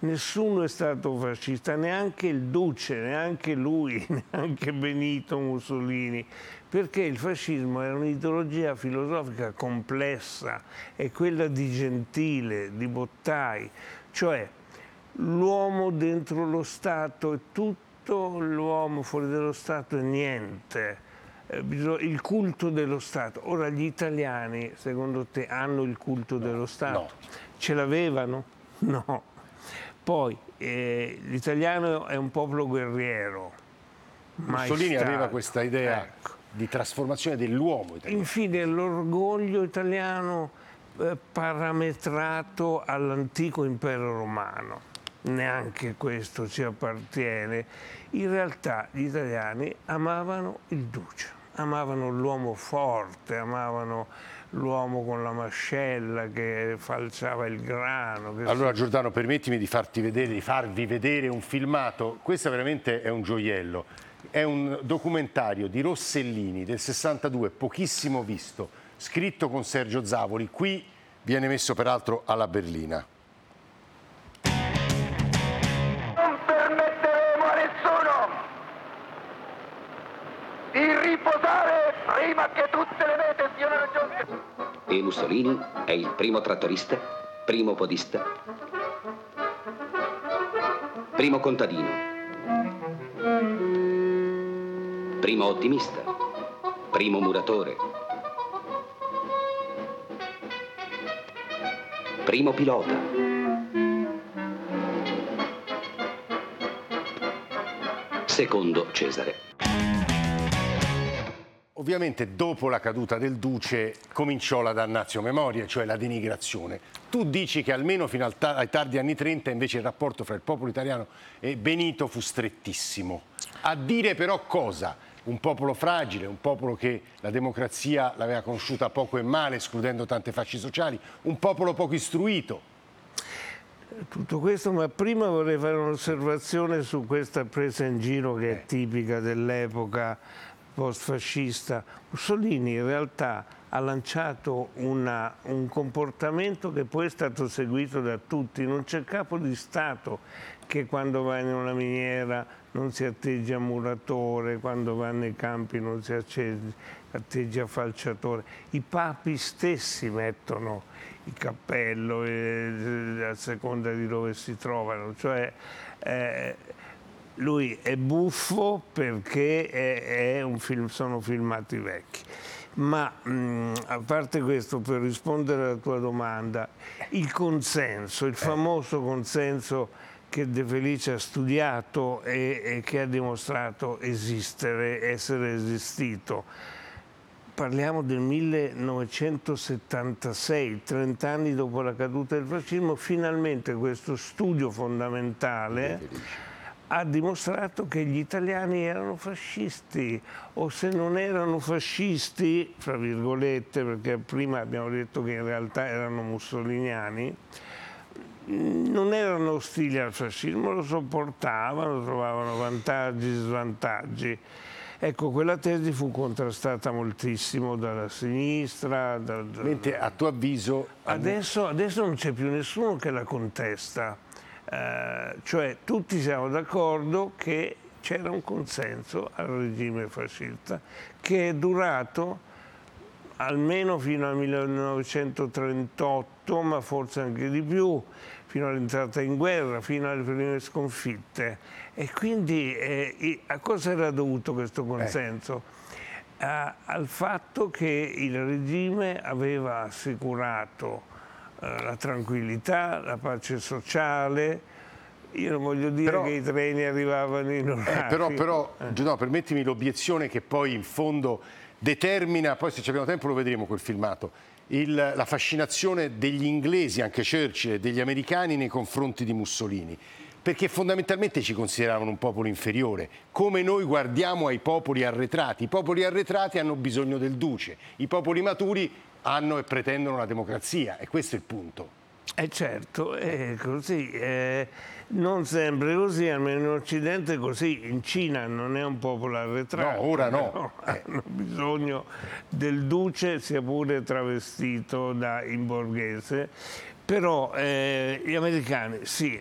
Nessuno è stato fascista, neanche il Duce, neanche lui, neanche Benito Mussolini, perché il fascismo era un'ideologia filosofica complessa, è quella di Gentile, di Bottai, cioè l'uomo dentro lo Stato è tutto, l'uomo fuori dallo Stato è niente. Il culto dello Stato. Ora gli italiani, secondo te, hanno il culto dello Stato? No. Ce l'avevano? No. Poi l'italiano è un popolo guerriero. Mussolini aveva questa idea di trasformazione dell'uomo italiano. Infine l'orgoglio italiano parametrato all'antico impero romano. Neanche questo ci appartiene. In realtà gli italiani amavano il duce, amavano l'uomo forte, amavano l'uomo con la mascella che falciava il grano. Allora Giordano, permettimi di farvi vedere un filmato. Questo veramente è un gioiello. È un documentario di Rossellini del 62, pochissimo visto, scritto con Sergio Zavoli. Qui viene messo peraltro alla berlina. Non permetteremo a nessuno di riposare prima che tutte le mete siano raggiunte. E Mussolini è il primo trattorista, primo podista, primo contadino, primo ottimista, primo muratore, primo pilota, secondo Cesare. Ovviamente dopo la caduta del Duce cominciò la damnatio memoriae, cioè la denigrazione. Tu dici che almeno fino ai tardi anni 30 invece il rapporto fra il popolo italiano e Benito fu strettissimo. A dire però cosa? Un popolo fragile, un popolo che la democrazia l'aveva conosciuta poco e male, escludendo tante fasce sociali, un popolo poco istruito. Tutto questo, ma prima vorrei fare un'osservazione su questa presa in giro che è tipica dell'epoca post-fascista. Mussolini in realtà ha lanciato un comportamento che poi è stato seguito da tutti. Non c'è capo di Stato che quando va in una miniera non si atteggia muratore, quando va nei campi non si atteggia falciatore. I papi stessi mettono il cappello a seconda di dove si trovano. Cioè, lui è buffo perché sono filmati vecchi. Ma a parte questo, per rispondere alla tua domanda, il consenso, il famoso consenso che De Felice ha studiato e che ha dimostrato essere esistito. Parliamo del 1976, 30 anni dopo la caduta del fascismo, finalmente questo studio fondamentale ha dimostrato che gli italiani erano fascisti, o se non erano fascisti, fra virgolette, perché prima abbiamo detto che in realtà erano mussoliniani, non erano ostili al fascismo, lo sopportavano, trovavano vantaggi, svantaggi. Ecco, quella tesi fu contrastata moltissimo dalla sinistra. Mentre a tuo avviso... Adesso non c'è più nessuno che la contesta. Cioè tutti siamo d'accordo che c'era un consenso al regime fascista che è durato almeno fino al 1938, ma forse anche di più, fino all'entrata in guerra, fino alle prime sconfitte. E quindi a cosa era dovuto questo consenso? Al fatto che il regime aveva assicurato la tranquillità, la pace sociale. Io non voglio dire che i treni arrivavano in orario. Però no, permettimi l'obiezione che poi in fondo determina, poi se abbiamo tempo lo vedremo quel filmato, la fascinazione degli inglesi, anche Churchill, e degli americani nei confronti di Mussolini. Perché fondamentalmente ci consideravano un popolo inferiore, come noi guardiamo ai popoli arretrati. I popoli arretrati hanno bisogno del duce, i popoli maturi hanno e pretendono la democrazia, e questo è il punto. Certo, è così. Non sempre così, almeno in Occidente è così. In Cina non è un popolo arretrato. No, ora no. Hanno bisogno del duce, sia pure travestito in borghese. Però gli americani sì,